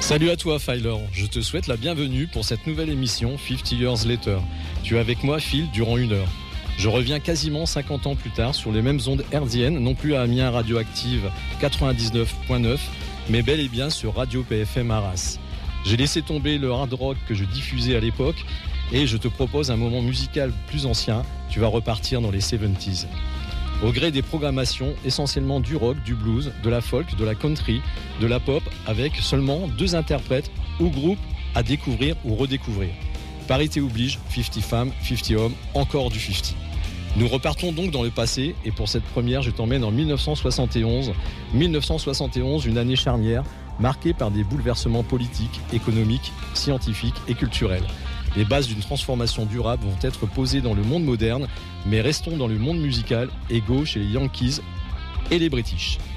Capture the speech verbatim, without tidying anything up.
Salut à toi Filer, je te souhaite la bienvenue pour cette nouvelle émission cinquante Years Later. Tu es avec moi Phil durant une heure. Je reviens quasiment cinquante ans plus tard sur les mêmes ondes hertziennes, non plus à Amiens Radioactive quatre-vingt-dix-neuf point neuf, mais bel et bien sur Radio P F M Arras. J'ai laissé tomber le hard rock que je diffusais à l'époque et je te propose un moment musical plus ancien, tu vas repartir dans les soixante-dix. Au gré des programmations, essentiellement du rock, du blues, de la folk, de la country, de la pop, avec seulement deux interprètes ou groupes à découvrir ou redécouvrir. Parité oblige, cinquante femmes, cinquante hommes, encore du cinquante. Nous repartons donc dans le passé et pour cette première, je t'emmène en dix-neuf cent soixante et onze. dix-neuf cent soixante et onze, une année charnière marquée par des bouleversements politiques, économiques, scientifiques et culturels. Les bases d'une transformation durable vont être posées dans le monde moderne, mais restons dans le monde musical et go chez les Yankees et les British.